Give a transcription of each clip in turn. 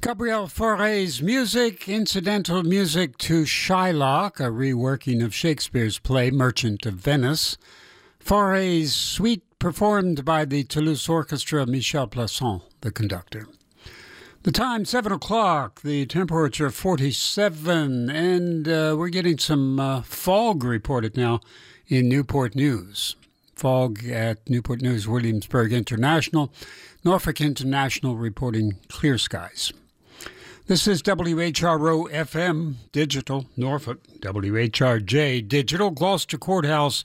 Gabriel Fauré's music, incidental music to Shylock, a reworking of Shakespeare's play Merchant of Venice. Fauré's suite performed by the Toulouse Orchestra, Michel Plasson, the conductor. The time, 7 o'clock, the temperature 47, and we're getting some fog reported now in Newport News. Fog at Newport News, Williamsburg International, Norfolk International reporting clear skies. This is WHRO FM Digital, Norfolk, WHRJ Digital, Gloucester Courthouse,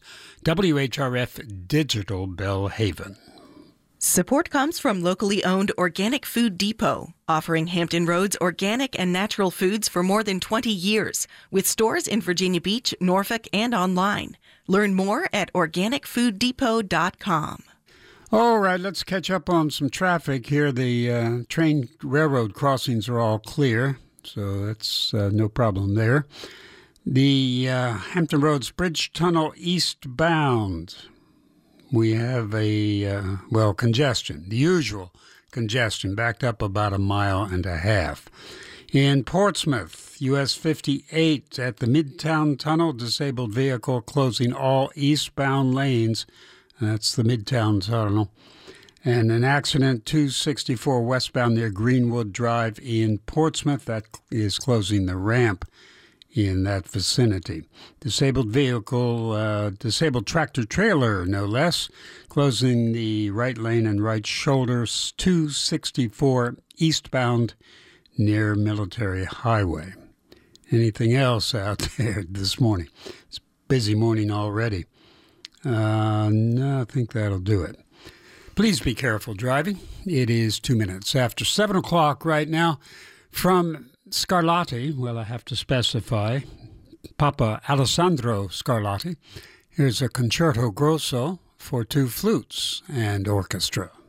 WHRF Digital, Belhaven. Support comes from locally owned Organic Food Depot, offering Hampton Roads organic and natural foods for more than 20 years, with stores in Virginia Beach, Norfolk, and online. Learn more at organicfooddepot.com. All right, let's catch up on some traffic here. The train railroad crossings are all clear, so that's no problem there. The Hampton Roads Bridge Tunnel eastbound, we have congestion, the usual congestion, backed up about 1.5 miles. In Portsmouth, US 58 at the Midtown Tunnel, disabled vehicle closing all eastbound lanes. That's the Midtown Tunnel. And an accident, 264 westbound near Greenwood Drive in Portsmouth. That is closing the ramp in that vicinity. Disabled vehicle, disabled tractor trailer, no less, closing the right lane and right shoulder, 264 eastbound near Military Highway. Anything else out there this morning? It's a busy morning already. No, I think that'll do it. Please be careful driving. It is 2 minutes after 7 o'clock right now. From Scarlatti, well, I have to specify, Papa Alessandro Scarlatti. Here's a concerto grosso for 2 flutes and orchestra.